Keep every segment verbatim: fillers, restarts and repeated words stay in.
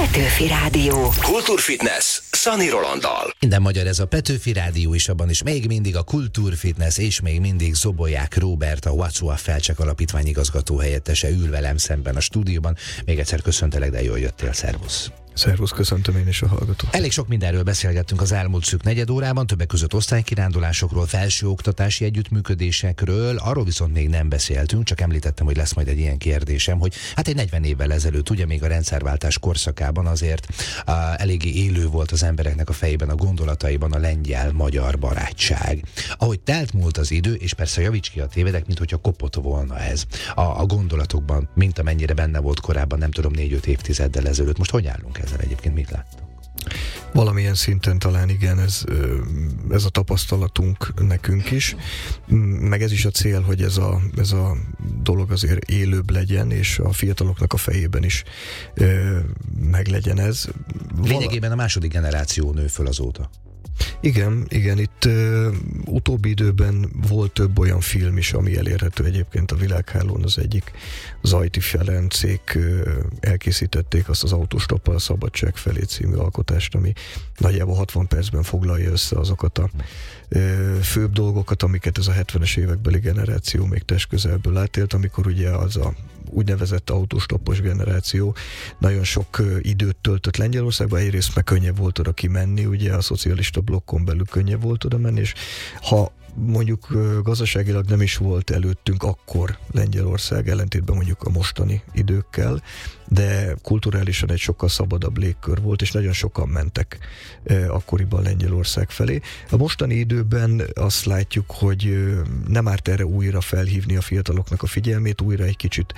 Petőfi Rádió. Kultúrfitness Szani Rolanddal. Minden magyar, ez a Petőfi Rádió is, abban is még mindig a Kultúrfitness, és még mindig Zobolyák Róbert, a What's What Felcsek Alapítvány igazgató helyettese ül velem szemben a stúdióban. Még egyszer köszöntelek, de jól jöttél, szervusz! Szervusz, köszöntöm én is a hallgatót. Elég sok mindenről beszélgettünk az elmúlt szűk negyed órában, többek között osztálykirándulásokról, felsőoktatási együttműködésekről, arról viszont még nem beszéltünk, csak említettem, hogy lesz majd egy ilyen kérdésem, hogy hát egy negyven évvel ezelőtt, ugye még a rendszerváltás korszakában azért uh, eléggé élő volt az embereknek a fejében, a gondolataiban a lengyel-magyar barátság. Ahogy telt múlt az idő, és persze javíts ki a tévedek, mint hogyha kopott volna ez a, a gondolatokban, mint amennyire benne volt korábban, nem tudom, négy-öt évtizeddel ezelőtt. Most hogy állunk ezzel egyébként, mit láttok? Valamilyen szinten talán igen, ez, ez a tapasztalatunk nekünk is, meg ez is a cél, hogy ez a, ez a dolog azért élőbb legyen, és a fiataloknak a fejében is meg legyen ez. Lényegében a második generáció nő föl azóta. Igen, igen, itt uh, utóbbi időben volt több olyan film is, ami elérhető egyébként a világhálón. Az egyik Zajti Ferencék uh, elkészítették azt az Autostoppal a szabadság felé című alkotást, ami nagyjából hatvan percben foglalja össze azokat a uh, főbb dolgokat, amiket ez a hetvenes évekbeli generáció még testközelből átélt, amikor ugye az a úgynevezett autostoppos generáció nagyon sok uh, időt töltött Lengyelországban, egyrészt meg könnyebb volt oda kimenni, ugye a szocialista blokkon belül könnyebb volt oda menni, és ha mondjuk gazdaságilag nem is volt előttünk akkor Lengyelország, ellentétben mondjuk a mostani időkkel, de kulturálisan egy sokkal szabadabb légkör volt, és nagyon sokan mentek eh, akkoriban Lengyelország felé. A mostani időben azt látjuk, hogy nem árt erre újra felhívni a fiataloknak a figyelmét, újra egy kicsit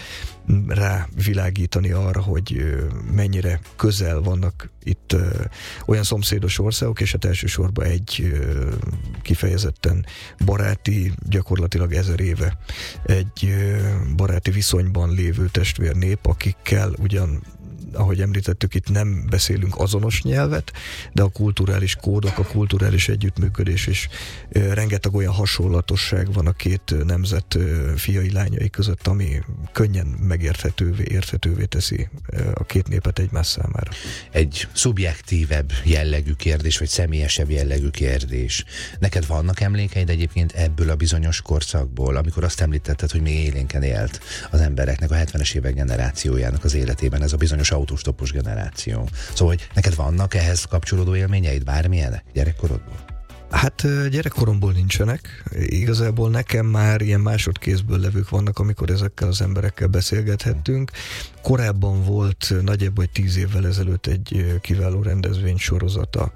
rávilágítani arra, hogy mennyire közel vannak itt eh, olyan szomszédos országok, és hát elsősorban egy eh, kifejezetten baráti, gyakorlatilag ezer éve egy eh, baráti viszonyban lévő testvérnép, akikkel ugyan, ahogy említettük, itt nem beszélünk azonos nyelvet, de a kulturális kódok, a kulturális együttműködés és e, rengeteg olyan hasonlatosság van a két nemzet e, fiai lányai között, ami könnyen megérthetővé, érthetővé teszi e, a két népet egymás számára. Egy szubjektívebb jellegű kérdés, vagy személyesebb jellegű kérdés. Neked vannak emlékeid egyébként ebből a bizonyos korszakból, amikor azt említetted, hogy még élénken élt az embereknek, a hetvenes évek generációjának az életében ez a bizonyos autostoppos generáció. Szóval, hogy neked vannak ehhez kapcsolódó élményeid, bármilyenek gyerekkorodból? Hát gyerekkoromból nincsenek. Igazából nekem már ilyen másodkézből levők vannak, amikor ezekkel az emberekkel beszélgethettünk. Korábban volt nagyjából tíz évvel ezelőtt egy kiváló rendezvény sorozata